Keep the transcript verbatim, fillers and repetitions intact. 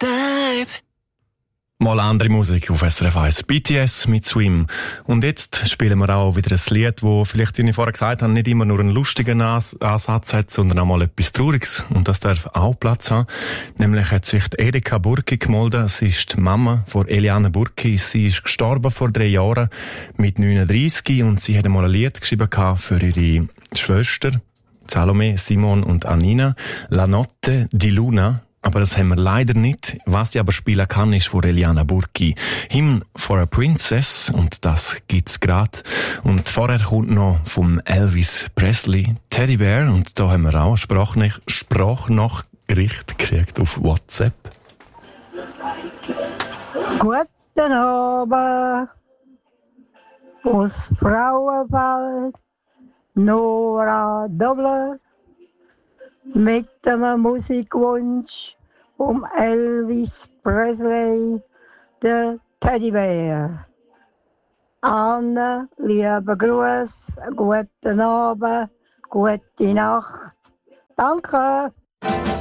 type. Mal andere Musik auf S R F eins. B T S mit Swim. Und jetzt spielen wir auch wieder ein Lied, wo vielleicht, wie ich vorher gesagt habe, nicht immer nur einen lustigen Ans- Ansatz hat, sondern auch mal etwas Trauriges. Und das darf auch Platz haben. Nämlich hat sich die Erika Burki gemeldet. Sie ist die Mama von Eliane Burki. Sie ist gestorben vor drei Jahren mit neununddreissig und sie hat einmal ein Lied geschrieben für ihre Schwester Salome, Simon und Anina. La Notte di Luna. Aber das haben wir leider nicht. Was sie aber spielen kann, ist von Eliana Burki. Hymn for a Princess. Und das gibt's grad. Und vorher kommt noch vom Elvis Presley Teddy Bear. Und da haben wir auch Sprachnach- Sprachnachricht gekriegt auf WhatsApp. Guten Abend aus Frauenfeld, Nora Dobler. Mit einem Musikwunsch um Elvis Presley, der Teddybär. Anne, liebe Gruß, guten Abend, gute Nacht. Danke.